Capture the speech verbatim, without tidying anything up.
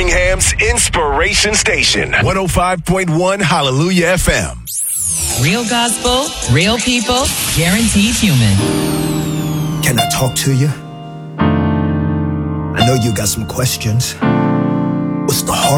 Birmingham's Inspiration Station. one oh five point one Hallelujah F M. Real gospel, real people, guaranteed human. Can I talk to you? I know you got some questions. What's the hard